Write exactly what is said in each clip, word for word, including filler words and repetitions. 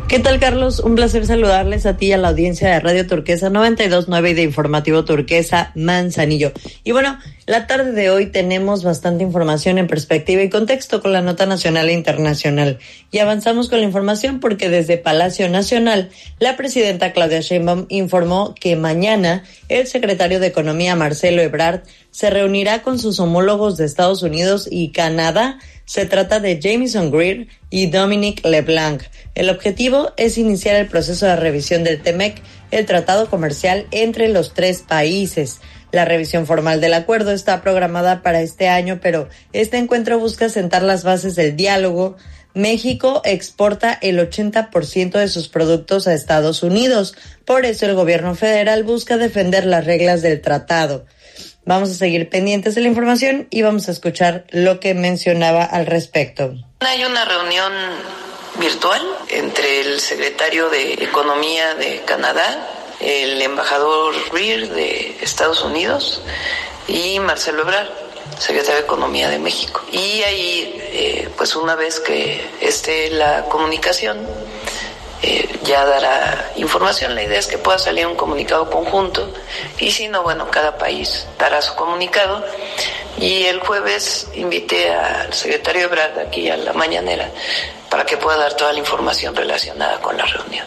¿Qué tal, Carlos? Un placer saludarles a ti y a la audiencia de Radio Turquesa noventa y dos punto nueve y de Informativo Turquesa Manzanillo. Y bueno, la tarde de hoy tenemos bastante información en perspectiva y contexto con la nota nacional e internacional. Y avanzamos con la información porque desde Palacio Nacional, la presidenta Claudia Sheinbaum informó que mañana el secretario de Economía, Marcelo Ebrard, se reunirá con sus homólogos de Estados Unidos y Canadá. Se trata de Jamieson Greer y Dominic LeBlanc. El objetivo es iniciar el proceso de revisión del T M E C, el tratado comercial entre los tres países. La revisión formal del acuerdo está programada para este año, pero este encuentro busca sentar las bases del diálogo. México exporta el ochenta por ciento de sus productos a Estados Unidos. Por eso el gobierno federal busca defender las reglas del tratado. Vamos a seguir pendientes de la información y vamos a escuchar lo que mencionaba al respecto. Hay una reunión virtual entre el secretario de Economía de Canadá, el embajador Greer de Estados Unidos y Marcelo Ebrard, secretario de Economía de México. Y ahí, eh, pues una vez que esté la comunicación, Eh, ya dará información. La idea es que pueda salir un comunicado conjunto y si no, bueno, cada país dará su comunicado. Y el jueves invité al secretario Ebrard aquí a la mañanera para que pueda dar toda la información relacionada con la reunión.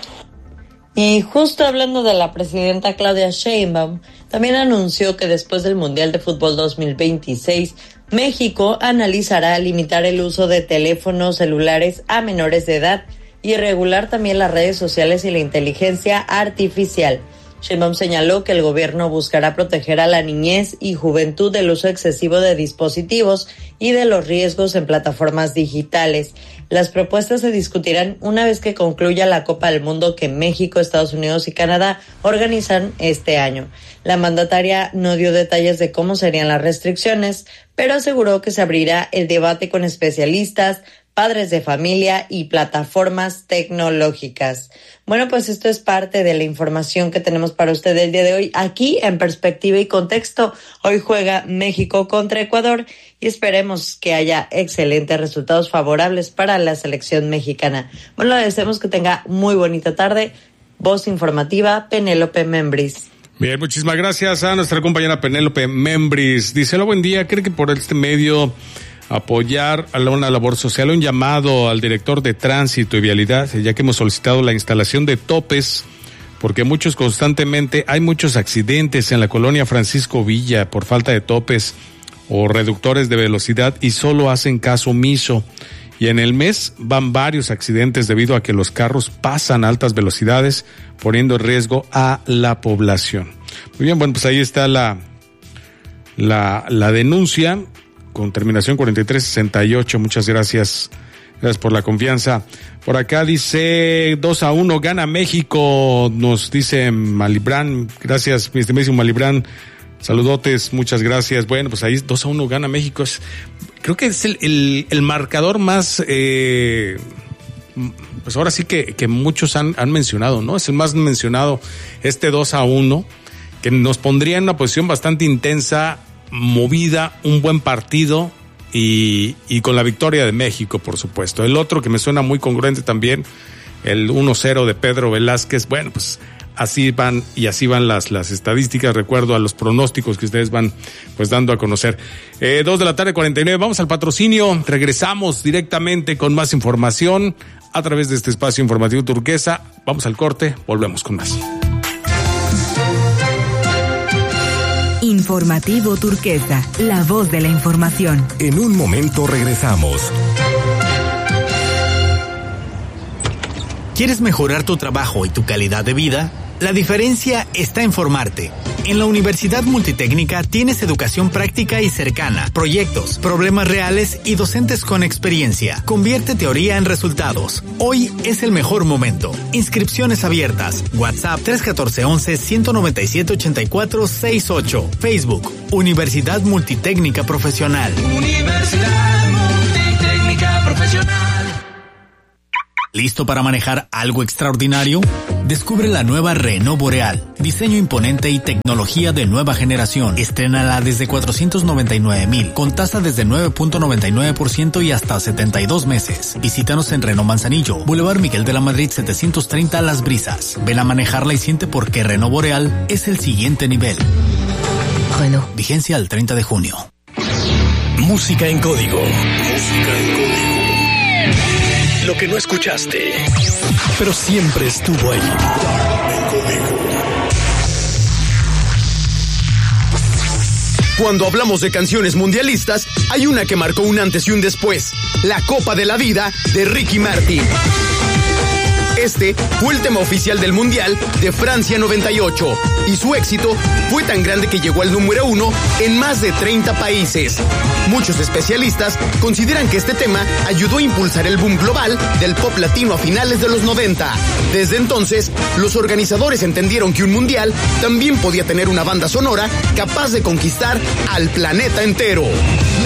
Y justo hablando de la presidenta Claudia Sheinbaum, también anunció que después del Mundial de Fútbol dos mil veintiséis, México analizará limitar el uso de teléfonos celulares a menores de edad y regular también las redes sociales y la inteligencia artificial. Sheinbaum señaló que el gobierno buscará proteger a la niñez y juventud del uso excesivo de dispositivos y de los riesgos en plataformas digitales. Las propuestas se discutirán una vez que concluya la Copa del Mundo que México, Estados Unidos y Canadá organizan este año. La mandataria no dio detalles de cómo serían las restricciones, pero aseguró que se abrirá el debate con especialistas, padres de familia y plataformas tecnológicas. Bueno, pues esto es parte de la información que tenemos para usted el día de hoy aquí en Perspectiva y Contexto. Hoy juega México contra Ecuador y esperemos que haya excelentes resultados favorables para la selección mexicana. Bueno, le deseamos que tenga muy bonita tarde. Voz informativa, Penélope Membris. Bien, muchísimas gracias a nuestra compañera Penélope Membris. Dice, hola, buen día, cree que por este medio apoyar a una labor social, un llamado al director de tránsito y vialidad, ya que hemos solicitado la instalación de topes, porque muchos constantemente, hay muchos accidentes en la colonia Francisco Villa por falta de topes o reductores de velocidad y solo hacen caso omiso. Y en el mes van varios accidentes debido a que los carros pasan a altas velocidades, poniendo en riesgo a la población. Muy bien, bueno, pues ahí está la, la, la denuncia con terminación cuarenta y tres sesenta y ocho. Muchas gracias. Gracias por la confianza. Por acá dice dos a uno gana México, nos dice Malibran. Gracias, mi estimadísimo Malibran. Saludotes, muchas gracias. Bueno, pues ahí dos a uno gana México. Es, creo que es el, el, el marcador más, eh, pues ahora sí que, que muchos han, han mencionado, ¿no? Es el más mencionado, este dos a uno, que nos pondría en una posición bastante intensa, movida, un buen partido y, y con la victoria de México, por supuesto. El otro que me suena muy congruente también, el uno cero de Pedro Velázquez. Bueno, pues así van y así van las, las estadísticas, recuerdo a los pronósticos que ustedes van pues dando a conocer. Eh, dos de la tarde, cuarenta y nueve, vamos al patrocinio, regresamos directamente con más información a través de este espacio informativo Turquesa. Vamos al corte, volvemos con más. Informativo Turquesa, la voz de la información. En un momento regresamos. ¿Quieres mejorar tu trabajo y tu calidad de vida? La diferencia está en formarte. En la Universidad Multitécnica tienes educación práctica y cercana, proyectos, problemas reales y docentes con experiencia. Convierte teoría en resultados. Hoy es el mejor momento. Inscripciones abiertas. WhatsApp tres uno cuatro, once, ciento noventa y siete, ochenta y cuatro sesenta y ocho. Facebook, Universidad Multitécnica Profesional. Universidad Multitécnica Profesional. ¿Listo para manejar algo extraordinario? Descubre la nueva Renault Boreal. Diseño imponente y tecnología de nueva generación. Estrénala desde cuatrocientos noventa y nueve mil, con tasa desde nueve punto noventa y nueve por ciento y hasta setenta y dos meses. Visítanos en Renault Manzanillo, Boulevard Miguel de la Madrid setecientos treinta Las Brisas. Ven a manejarla y siente por qué Renault Boreal es el siguiente nivel. Renault. Vigencia al treinta de junio. Música en código. Música en código. Lo que no escuchaste, pero siempre estuvo ahí. En código. Cuando hablamos de canciones mundialistas, hay una que marcó un antes y un después. La Copa de la Vida de Ricky Martin. Este fue el tema oficial del Mundial de Francia noventa y ocho, y su éxito fue tan grande que llegó al número uno en más de treinta países. Muchos especialistas consideran que este tema ayudó a impulsar el boom global del pop latino a finales de los noventa. Desde entonces, los organizadores entendieron que un mundial también podía tener una banda sonora capaz de conquistar al planeta entero.